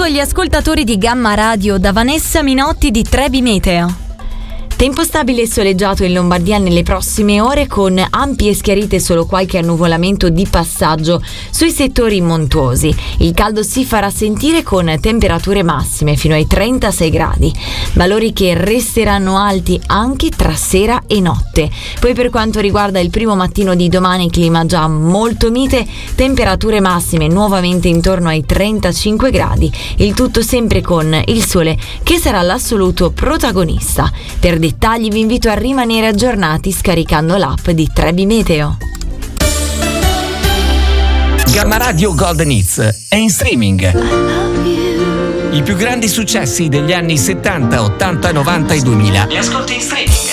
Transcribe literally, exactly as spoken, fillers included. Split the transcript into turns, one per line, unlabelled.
gli ascoltatori di Gamma Radio da Vanessa Minotti di Trebi Meteo. Tempo stabile e soleggiato in Lombardia nelle prossime ore, con ampie schiarite e solo qualche annuvolamento di passaggio sui settori montuosi. Il caldo si farà sentire con temperature massime fino ai trentasei gradi, valori che resteranno alti anche tra sera e notte. Poi per quanto riguarda il primo mattino di domani, clima già molto mite, temperature massime nuovamente intorno ai trentacinque gradi, il tutto sempre con il sole che sarà l'assoluto protagonista. Per dettagli vi invito a rimanere aggiornati scaricando l'app di Trebi Meteo.
Gamma Radio Golden Hits è in streaming. I più grandi successi degli anni settanta, ottanta, novanta e duemila li ascolti in streaming.